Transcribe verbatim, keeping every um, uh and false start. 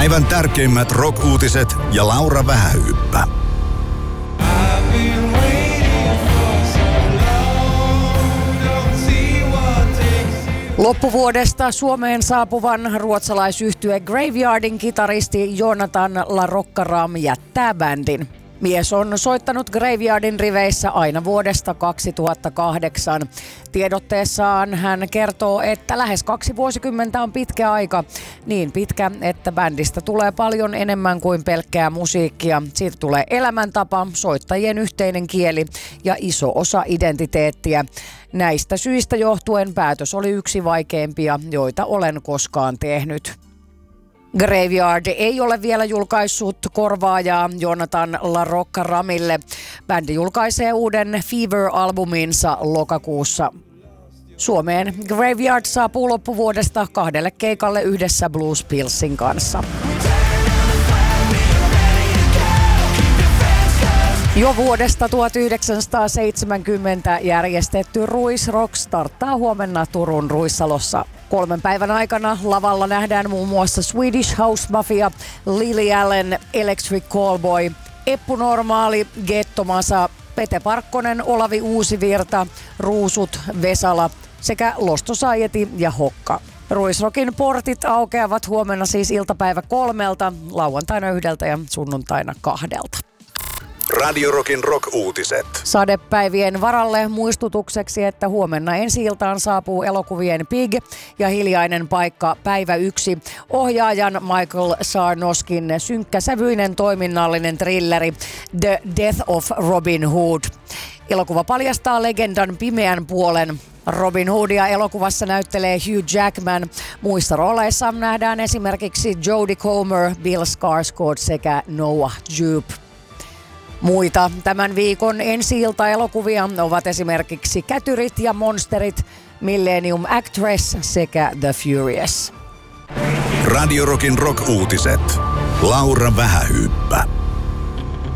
Päivän tärkeimmät rock-uutiset ja Laura Vähähyyppä. Loppuvuodesta Suomeen saapuvan ruotsalaisyhtye Graveyardin kitaristi Jonathan LaRocca-Ram jättää bändin. Mies on soittanut Graveyardin riveissä aina vuodesta kaksituhattakahdeksan. Tiedotteessaan hän kertoo, että lähes kaksi vuosikymmentä on pitkä aika. Niin pitkä, että bändistä tulee paljon enemmän kuin pelkkää musiikkia. Siitä tulee elämäntapa, soittajien yhteinen kieli ja iso osa identiteettiä. Näistä syistä johtuen päätös oli yksi vaikeimpia, joita olen koskaan tehnyt. Graveyard ei ole vielä julkaissut korvaajaa Jonathan LaRocca-Ramille. Bändi julkaisee uuden Fever-albuminsa lokakuussa. Suomeen Graveyard saapuu loppuvuodesta kahdelle keikalle yhdessä Blues Pillsin kanssa. Jo vuodesta tuhatyhdeksänsataaseitsemänkymmentä järjestetty Ruisrock starttaa huomenna Turun Ruissalossa. Kolmen päivän aikana lavalla nähdään muun muassa Swedish House Mafia, Lily Allen, Electric Callboy, Eppu Normaali, Getto Masa, Pete Parkkonen, Olavi Uusivirta, Ruusut, Vesala sekä Lost Society ja Hokka. Ruisrockin portit aukeavat huomenna siis iltapäivä kolmelta, lauantaina yhdeltä ja sunnuntaina kahdelta. Radio Rockin rock-uutiset. Sadepäivien varalle muistutukseksi, että huomenna ensi-iltaan saapuu elokuvien Pig ja Hiljainen paikka päivä yksi. Ohjaajan Michael Sarnoskin synkkäsävyinen toiminnallinen thrilleri The Death of Robin Hood. Elokuva paljastaa legendan pimeän puolen. Robin Hoodia elokuvassa näyttelee Hugh Jackman. Muissa rooleissa nähdään esimerkiksi Jodie Comer, Bill Skarsgård sekä Noah Jupe. Muita tämän viikon ensi-ilta-elokuvia ovat esimerkiksi Kätyrit ja monsterit, Millennium Actress sekä The Furious. Radio Rockin rock-uutiset. Laura Vähähyyppä.